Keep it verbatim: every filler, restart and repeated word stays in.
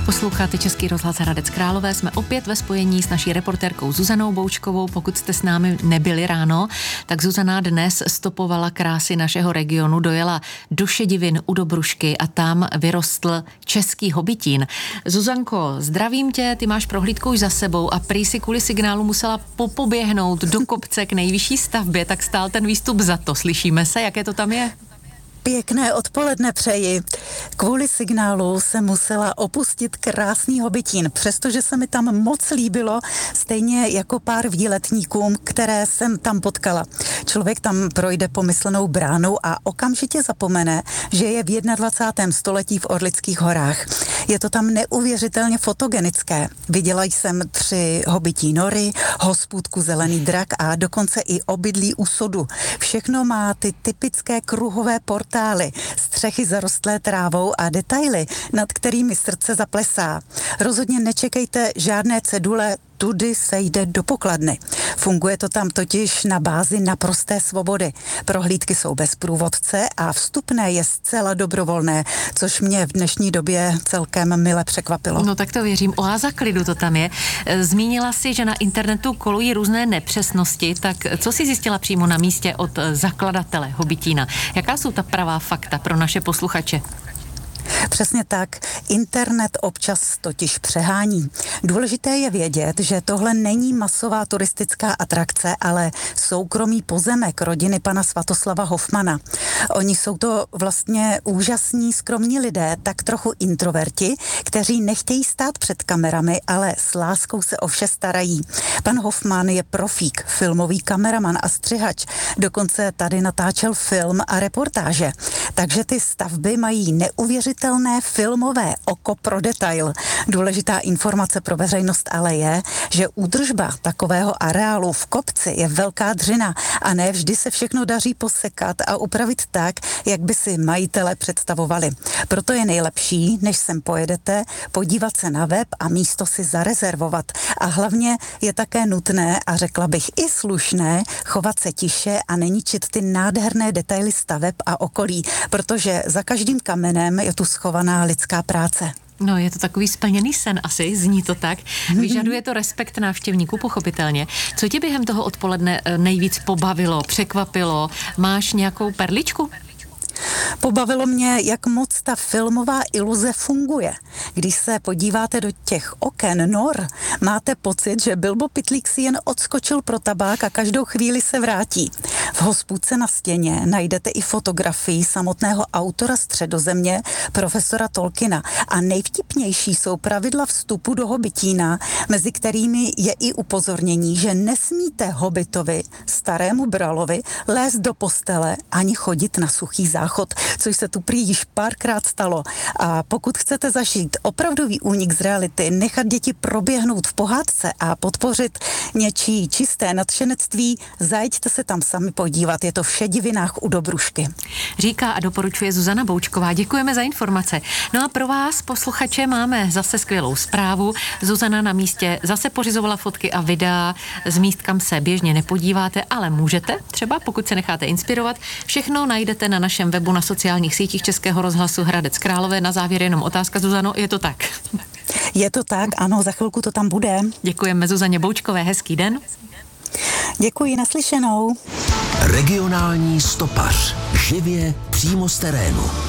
Posloucháte Český rozhlas Hradec Králové, jsme opět ve spojení s naší reportérkou Zuzanou Boučkovou. Pokud jste s námi nebyli ráno, tak Zuzana dnes stopovala krásy našeho regionu, dojela do Šedivin u Dobrušky a tam vyrostl český hobitín. Zuzanko, zdravím tě, ty máš prohlídku už za sebou a prý si kvůli signálu musela popoběhnout do kopce k nejvyšší stavbě, tak stál ten výstup za to. Slyšíme se, jaké to tam je? Pěkné odpoledne přeji. Kvůli signálu jsem musela opustit krásný hobitín, přestože se mi tam moc líbilo, stejně jako pár výletníkům, které jsem tam potkala. Člověk tam projde pomyslenou bránou a okamžitě zapomene, že je v dvacátém prvním století v Orlických horách. Je to tam neuvěřitelně fotogenické. Viděla jsem tři hobití nory, hospůdku Zelený drak a dokonce i obydlí u sodu. Všechno má ty typické kruhové portály, střechy zarostlé trávou a detaily, nad kterými srdce zaplesá. Rozhodně nečekejte žádné cedule, tudy se jde do pokladny. Funguje to tam totiž na bázi naprosté svobody. Prohlídky jsou bez průvodce a vstupné je zcela dobrovolné, což mě v dnešní době celkem mile překvapilo. No tak to věřím. Oáza klidu to tam je. Zmínila si, že na internetu kolují různé nepřesnosti, tak co jsi zjistila přímo na místě od zakladatele hobitína? Jaká jsou ta pravá fakta pro naše posluchače? Přesně tak. Internet občas totiž přehání. Důležité je vědět, že tohle není masová turistická atrakce, ale soukromý pozemek rodiny pana Svatoslava Hofmana. Oni jsou to vlastně úžasní, skromní lidé, tak trochu introverti, kteří nechtějí stát před kamerami, ale s láskou se o vše starají. Pan Hofman je profík, filmový kameraman a střihač. Dokonce tady natáčel film a reportáže. Takže ty stavby mají neuvěřitelné filmové oko pro detail. Důležitá informace pro veřejnost ale je, že údržba takového areálu v kopci je velká dřina a ne vždy se všechno daří posekat a upravit tak, jak by si majitele představovali. Proto je nejlepší, než sem pojedete, podívat se na web a místo si zarezervovat. A hlavně je také nutné, a řekla bych i slušné, chovat se tiše a neničit ty nádherné detaily staveb a okolí, protože za každým kamenem je tu schovaná lidská práce. No, je to takový splněný sen asi, zní to tak. Vyžaduje to respekt návštěvníků, pochopitelně. Co tě během toho odpoledne nejvíc pobavilo, překvapilo? Máš nějakou perličku? Pobavilo mě, jak moc ta filmová iluze funguje. Když se podíváte do těch oken nor, máte pocit, že Bilbo Pytlík si jen odskočil pro tabák a každou chvíli se vrátí. V hospůdce na stěně najdete i fotografii samotného autora Středozemě, profesora Tolkiena. A nejvtipnější jsou pravidla vstupu do hobitína, mezi kterými je i upozornění, že nesmíte hobitovi, starému bralovi, lézt do postele ani chodit na suchý záchod, což se tu prý již párkrát stalo. A pokud chcete zažít opravdový únik z reality, nechat děti proběhnout v pohádce a podpořit něčí čisté nadšenectví, zajďte se tam sami podívat. Je to v Šedivinách u Dobrušky. Říká a doporučuje Zuzana Boučková. Děkujeme za informace. No a pro vás, posluchače, máme zase skvělou zprávu. Zuzana na místě zase pořizovala fotky a videa z míst, kam se běžně nepodíváte, ale můžete, třeba pokud se necháte inspirovat. Všechno najdete na našem webu, na sociálních sítích Českého rozhlasu Hradec Králové. Na závěr jenom otázka, Zuzano, je to tak? Je to tak, ano, za chvilku to tam bude. Děkujeme Zuzaně Boučkové, hezký den. Děkuji, naslyšenou. Regionální stopař. Živě přímo z terénu.